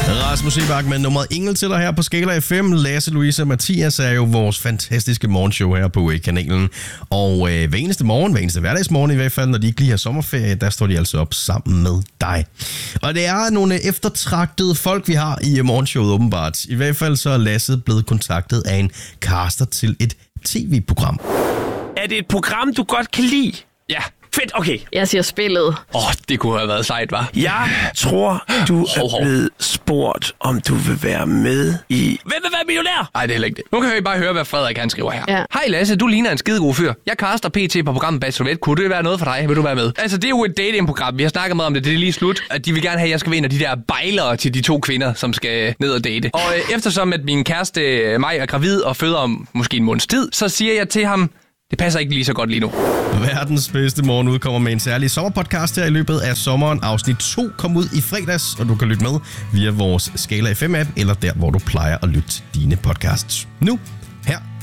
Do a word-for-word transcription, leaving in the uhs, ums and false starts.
Rasmus Sebak med nummeret Engel til dig her på Skala F M. Lasse, Louise og Mathias er jo vores fantastiske morgenshow her på kanalen. Og øh, hver eneste morgen, hver eneste hverdagsmorgen i hvert fald, når de ikke lige har sommerferie, der står de altså op sammen med dig. Og det er nogle eftertragtede folk, vi har i morgenshowet åbenbart. I hvert fald så er Lasse blevet kontaktet af en caster til et tv-program. Er det et program, du godt kan lide? Ja. Fedt, okay. Jeg siger spillet. Åh, oh, det kunne have været sejt, hva'? Jeg tror, du Hov, er hov. blevet spurgt, om du vil være med i... Hvem vil være millionær? Nej, det er heller ikke det. Nu kan vi bare høre, hvad Frederik han skriver her. Ja. Hej Lasse, du ligner en skidegod fyr. Jeg caster P T på programmet Bachelorette. Kunne det være noget for dig? Vil du være med? Altså, det er jo et datingprogram. Vi har snakket meget om det. Det er lige slut. At de vil gerne have, at jeg skal være en af de der bejlere til de to kvinder, som skal ned og date. Og øh, eftersom at min kæreste øh, mig er gravid og føder om måske en måneds tid, så siger jeg til ham, det passer ikke lige så godt lige nu. Verdens bedste morgen udkommer med en særlig sommerpodcast her i løbet af sommeren. Afsnit to kom ud i fredags, og du kan lytte med via vores Skala F M-app, eller der, hvor du plejer at lytte til dine podcasts. Nu, her